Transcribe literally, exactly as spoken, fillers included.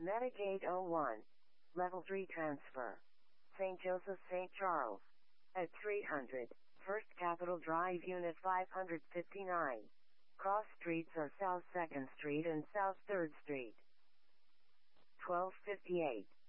Metagate oh one. Level three transfer. Saint Joseph Saint Charles. At three hundred. First Capitol Drive Unit five fifty-nine. Cross streets are South second Street and South third Street. twelve fifty-eight.